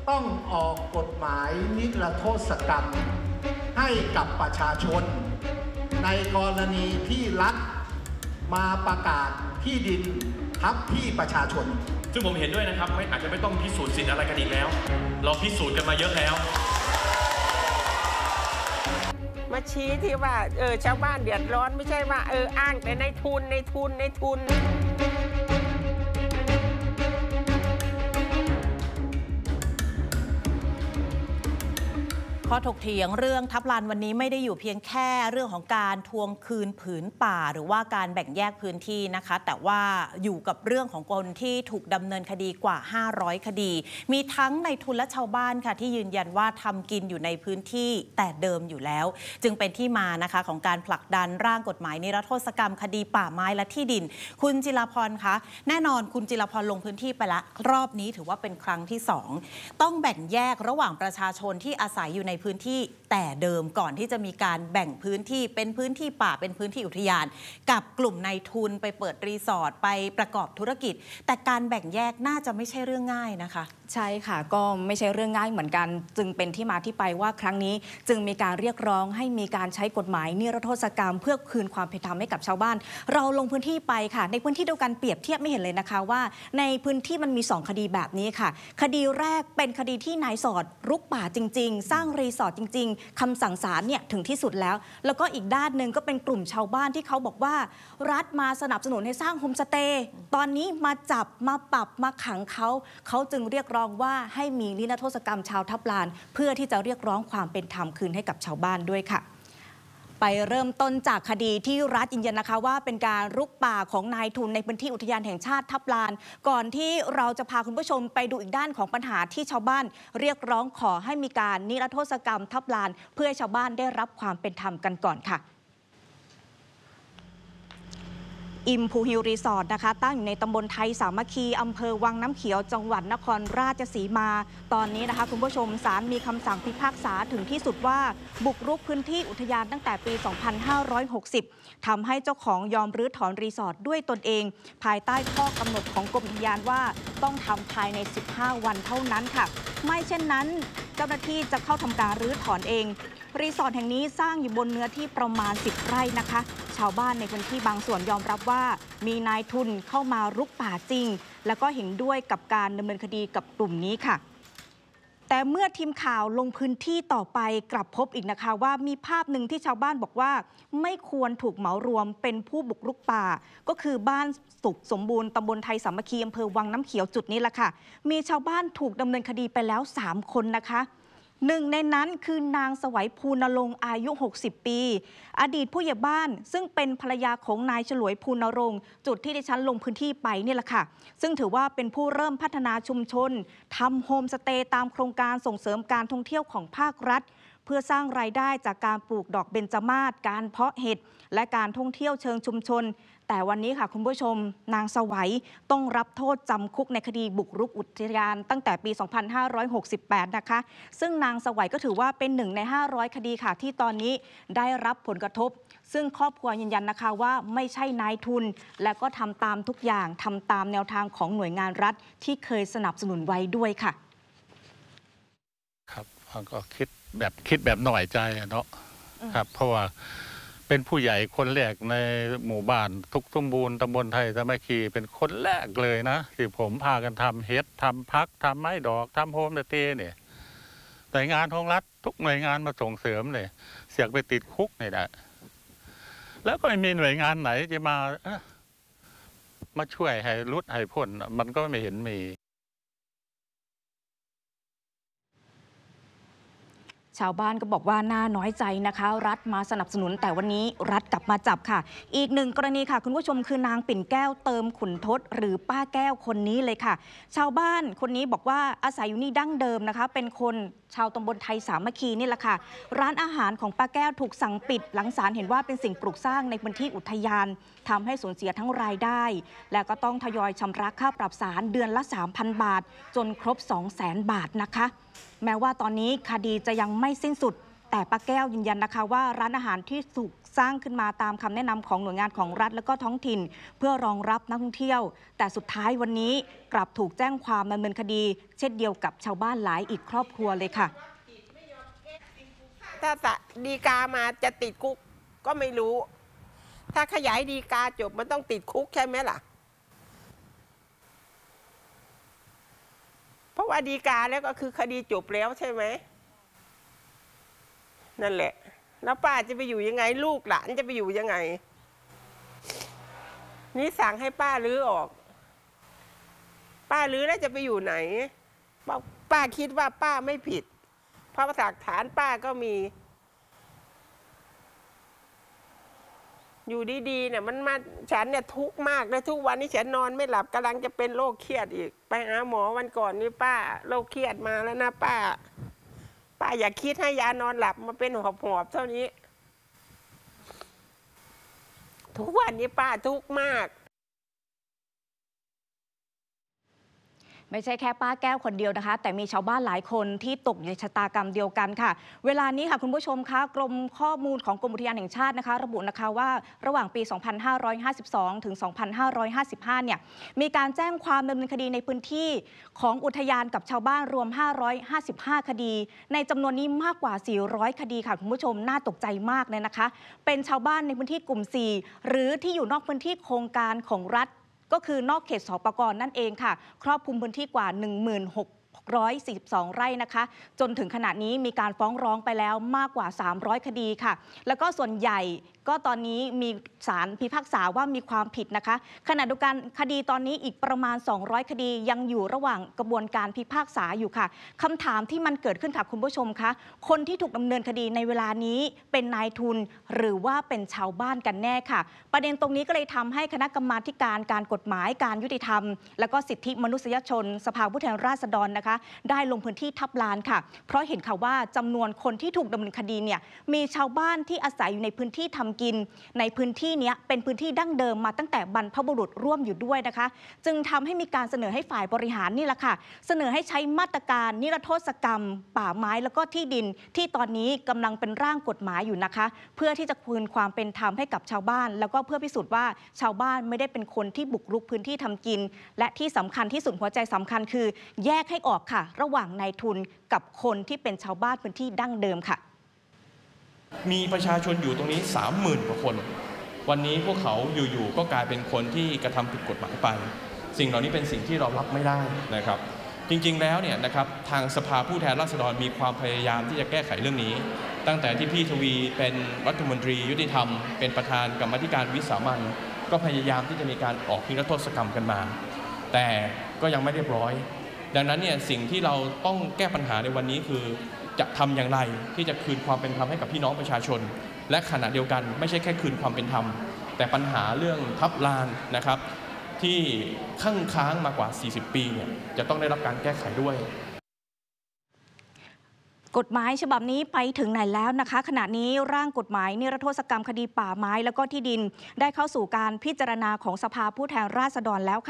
ต้องออกกฎหมายนิรโทษกรรมให้กับประชาชนในกรณีที่รัฐมาประกาศที่ดินทับที่ประชาชนซึ่งผมเห็นด้วยนะครับอาจจะไม่ต้องพิสูจน์สิทธิ์อะไรกันอีกแล้วเราพิสูจน์กันมาเยอะแล้วมาชี้ที่ว่าชาวบ้านเดือดร้อนไม่ใช่ว่าอ้างแต่ในทุนข้อถกเถียงเรื่องทับลานวันนี้ไม่ได้อยู่เพียงแค่เรื่องของการทวงคืนผืนป่าหรือว่าการแบ่งแยกพื้นที่นะคะแต่ว่าอยู่กับเรื่องของคนที่ถูกดำเนินคดีกว่า500คดีมีทั้งในทุนและชาวบ้านค่ะที่ยืนยันว่าทำกินอยู่ในพื้นที่แต่เดิมอยู่แล้วจึงเป็นที่มานะคะของการผลักดันร่างกฎหมายนิรโทษกรรมคดีป่าไม้และที่ดินคุณจิรพรคะแน่นอนคุณจิรพรลงพื้นที่ไปละรอบนี้ถือว่าเป็นครั้งที่2ต้องแบ่งแยกระหว่างประชาชนที่อาศัยอยู่ในพื้นที่แต่เดิมก่อนที่จะมีการแบ่งพื้นที่เป็นพื้นที่ป่าเป็นพื้นที่อุทยานกับกลุ่มนายทุนไปเปิดรีสอร์ทไปประกอบธุรกิจแต่การแบ่งแยกน่าจะไม่ใช่เรื่องง่ายนะคะใช่ค่ะก็ไม่ใช่เรื่องง่ายเหมือนกันจึงเป็นที่มาที่ไปว่าครั้งนี้จึงมีการเรียกร้องให้มีการใช้กฎหมายนิรโทษกรรมเพื่อคืนความเป็นธรรมให้กับชาวบ้านเราลงพื้นที่ไปค่ะในพื้นที่เดียวกันเปรียบเทียบไม่เห็นเลยนะคะว่าในพื้นที่มันมี2คดีแบบนี้ค่ะคดีแรกเป็นคดีที่นายสอดรุกป่าจริงๆสร้างรีสอร์ทจริงๆคำสั่งศาลเนี่ยถึงที่สุดแล้วก็อีกด้านหนึ่งก็เป็นกลุ่มชาวบ้านที่เขาบอกว่ารัฐมาสนับสนุนให้สร้างโฮมสเตย์ตอนนี้มาจับมาปรับมาขังเขาจึงเรียกร้องว่าให้มีนิรโทษกรรมชาวทับลานเพื่อที่จะเรียกร้องความเป็นธรรมคืนให้กับชาวบ้านด้วยค่ะไปเริ่มต้นจากคดีที่รัฐยืนยันนะคะว่าเป็นการรุกป่าของนายทุนในพื้นที่อุทยานแห่งชาติทับลานก่อนที่เราจะพาคุณผู้ชมไปดูอีกด้านของปัญหาที่ชาวบ้านเรียกร้องขอให้มีการนิรโทษกรรมทับลานเพื่อให้ชาวบ้านได้รับความเป็นธรรมกันก่อนค่ะอิมพูฮิลรีสอร์ทนะคะตั้งอยู่ในตำบลไทยสามัคคีอำเภอวังน้ำเขียวจังหวัดนครราชสีมาตอนนี้นะคะคุณผู้ชมศาลมีคำสั่งพิพากษาถึงที่สุดว่าบุกรุกพื้นที่อุทยานตั้งแต่ปี 2560 ทำให้เจ้าของยอมรื้อถอนรีสอร์ทด้วยตนเองภายใต้ข้อกำหนดของกรมอุทยานว่าต้องทำภายใน 15 วันเท่านั้นค่ะไม่เช่นนั้นเจ้าหน้าที่จะเข้าทำการรื้อถอนเองรีสอร์ทแห่งนี้สร้างอยู่บนเนื้อที่ประมาณ10 ไร่นะคะชาวบ้านในพื้นที่บางส่วนยอมรับว่ามีนายทุนเข้ามารุกป่าจริงแล้วก็เห็นด้วยกับการดำเนินคดีกับกลุ่มนี้ค่ะแต่เมื่อทีมข่าวลงพื้นที่ต่อไปกลับพบอีกนะคะว่ามีภาพหนึ่งที่ชาวบ้านบอกว่าไม่ควรถูกเหมารวมเป็นผู้บุกรุกป่าก็คือบ้านสุขสมบูรณ์ตำบลไทยสามัคคีอำเภอวังน้ำเขียวจุดนี้แหละค่ะมีชาวบ้านถูกดำเนินคดีไปแล้ว3 คนนะคะหนึ่งในนั้นคือนางสวัยภูนรงค์อายุ60 ปีอดีตผู้ใหญ่บ้านซึ่งเป็นภรรยาของนายฉลวยภูนรงค์จุดที่ดิฉันลงพื้นที่ไปนี่แหละค่ะซึ่งถือว่าเป็นผู้เริ่มพัฒนาชุมชนทำโฮมสเตย์ตามโครงการส่งเสริมการท่องเที่ยวของภาครัฐเพื่อสร้างรายได้จากการปลูกดอกเบญจมาศการเพาะเห็ดและการท่องเที่ยวเชิงชุมชนแต่วันนี้ค่ะคุณผู้ชมนางสวัยต้องรับโทษจำคุกในคดีบุกรุกอุทยานตั้งแต่ปี 2568 นะคะซึ่งนางสวัยก็ถือว่าเป็น1 ใน 500 คดีค่ะที่ตอนนี้ได้รับผลกระทบซึ่งครอบครัวยืนยันนะคะว่าไม่ใช่นายทุนและก็ทำตามทุกอย่างทำตามแนวทางของหน่วยงานรัฐที่เคยสนับสนุนไว้ด้วยค่ะครับก็คิดแบบหน่อยใจเนาะครับเพราะว่าเป็นผู้ใหญ่คนแรกในหมู่บ้านทุกสมบูรณ์ตำบลไทยสามัคคีเป็นคนแรกเลยนะที่ผมพากันทำเฮ็ดทำพักทำไม้ดอกทำโฮมสเตย์เนี่ยหน่วยงานของรัฐทุกหน่วยงานมาส่งเสริมเลยเสียกไปติดคุกเนี่ยนะแล้วก็ไม่มีหน่วยงานไหนจะมาช่วยให้ลดให้พ้นมันก็ไม่เห็นมีชาวบ้านก็บอกว่าน่าน้อยใจนะคะรัฐมาสนับสนุนแต่วันนี้รัฐกลับมาจับค่ะอีกหนึ่งกรณีค่ะคุณผู้ชมคือนางปิ่นแก้วเติมขุนทศหรือป้าแก้วคนนี้เลยค่ะชาวบ้านคนนี้บอกว่าอาศัยอยู่นี่ดั้งเดิมนะคะเป็นคนชาวตำบลไทยสามัคคีนี่แหละค่ะร้านอาหารของป้าแก้วถูกสั่งปิดหลังศาลเห็นว่าเป็นสิ่งปลูกสร้างในพื้นที่อุทยานทำให้สูญเสียทั้งรายได้และก็ต้องทยอยชำระค่าปรับศาลเดือนละ 3,000 บาทจนครบ 200,000 บาทนะคะแม้ว่าตอนนี้คดีจะยังไม่สิ้นสุดแต่แต่ป้าแก้วยืนยันนะคะว่าร้านอาหารที่ถูกสร้างขึ้นมาตามคำแนะนำของหน่วยงานของรัฐและก็ท้องถิ่นเพื่อรองรับนักท่องเที่ยวแต่สุดท้ายวันนี้กลับถูกแจ้งความดำเนินคดีเช่นเดียวกับชาวบ้านหลายอีกครอบครัวเลยค่ะถ้าฎีกามาจะติดคุกก็ไม่รู้ถ้าขยายฎีกาจบมันต้องติดคุกใช่ไหมล่ะเพราะว่าฎีกาแล้วก็คือคดีจบแล้วใช่ไหมนั่นแหละแล้วป้าจะไปอยู่ยังไงลูกหลานจะไปอยู่ยังไงนี่สั่งให้ป้ารื้อออกป้ารื้อแล้วจะไปอยู่ไหนป้าคิดว่าป้าไม่ผิดเพราะหลักฐานป้าก็มีอยู่ดีๆเนี่ยมันมาฉันเนี่ยทุกข์มากเลยทุกวันนี้ฉันนอนไม่หลับกำลังจะเป็นโรคเครียดอีกไปหาหมอวันก่อนนี่ป้าโรคเครียดมาแล้วนะป้าอย่าคิดให้ยานอนหลับมาเป็นหอบๆเท่านี้ทุกวันนี้ป้าทุกข์มากไม่ใช่แค่ป้าแก้วคนเดียวนะคะแต่มีชาวบ้านหลายคนที่ตกอยู่ในชะตากรรมเดียวกันค่ะเวลานี้ค่ะคุณผู้ชมคะกรมข้อมูลของกรมอุทยานแห่งชาตินะคะระบุนะคะว่าระหว่างปี 2552 ถึง 2555 เนี่ยมีการแจ้งความดำเนินคดีในพื้นที่ของอุทยานกับชาวบ้านรวม 555 คดีในจำนวนนี้มากกว่า 400 คดีค่ะคุณผู้ชมน่าตกใจมากเลยนะคะเป็นชาวบ้านในพื้นที่กลุ่ม 4 หรือที่อยู่นอกพื้นที่โครงการของรัฐก็คือนอกเขตสปก.นั่นเองค่ะครอบคลุมพื้นที่กว่า 16,142 ไร่นะคะจนถึงขณะนี้มีการฟ้องร้องไปแล้วมากกว่า 300 คดีค่ะแล้วก็ส่วนใหญ่ก็ตอนนี้มีศาลพิพากษาว่ามีความผิดนะคะขณะเดียวกันคดีตอนนี้อีกประมาณ200คดียังอยู่ระหว่างกระบวนการพิพากษาอยู่ค่ะคำถามที่มันเกิดขึ้นค่ะคุณผู้ชมคะคนที่ถูกดำเนินคดีในเวลานี้เป็นนายทุนหรือว่าเป็นชาวบ้านกันแน่ค่ะประเด็นตรงนี้ก็เลยทำให้คณะกรรมาธิการการกฎหมายการยุติธรรมและก็สิทธิมนุษยชนสภาผู้แทนราษฎรนะคะได้ลงพื้นที่ทับลานค่ะเพราะเห็นค่ะว่าจำนวนคนที่ถูกดำเนินคดีเนี่ยมีชาวบ้านที่อาศัยอยู่ในพื้นที่ทำกินในพื้นที่นี้เป็นพื้นที่ดั้งเดิมมาตั้งแต่บรรพบุรุษร่วมอยู่ด้วยนะคะจึงทำให้มีการเสนอให้ฝ่ายบริหารนี่แหละค่ะเสนอให้ใช้มาตรการนิรโทษกรรมป่าไม้แล้วก็ที่ดินที่ตอนนี้กำลังเป็นร่างกฎหมายอยู่นะคะเพื่อที่จะคืนความเป็นธรรมให้กับชาวบ้านแล้วก็เพื่อพิสูจน์ว่าชาวบ้านไม่ได้เป็นคนที่บุกรุกพื้นที่ทำกินและที่สำคัญที่สุดหัวใจสำคัญคือแยกให้ออกค่ะระหว่างนายทุนกับคนที่เป็นชาวบ้านพื้นที่ดั้งเดิมค่ะมีประชาชนอยู่ตรงนี้ 30,000 กว่าคนวันนี้พวกเขาอยู่ๆก็กลายเป็นคนที่กระทำผิดกฎหมายไปสิ่งเหล่านี้เป็นสิ่งที่เรารับไม่ได้นะครับจริงๆแล้วเนี่ยนะครับทางสภาผู้แทนราษฎรมีความพยายามที่จะแก้ไขเรื่องนี้ตั้งแต่ที่พี่ทวีเป็นรัฐมนตรียุติธรรมเป็นประธานกรรมาธิการวิสามัญก็พยายามที่จะมีการออกนิรโทษกรรมกันมาแต่ก็ยังไม่เรียบร้อยดังนั้นเนี่ยสิ่งที่เราต้องแก้ปัญหาในวันนี้คือจะทำอย่างไรที่จะคืนความเป็นธรรมให้กับพี่น้องประชาชนและขณะเดียวกันไม่ใช่แค่คืนความเป็นธรรมแต่ปัญหาเรื่องทับลานนะครับที่ค้างมากว่า40ปีเนี่ยจะต้องได้รับการแก้ไขด้วยกฎหมายฉบับนี้ไปถึงไหนแล้วนะคะขณะนี้ร่างกฎหมายนิรโทษกรรมคดีป่าไม้แล้วก็ที่ดินได้เข้าสู่การพิจารณาของสภาผู้แทนราษฎรแล้วค่ะ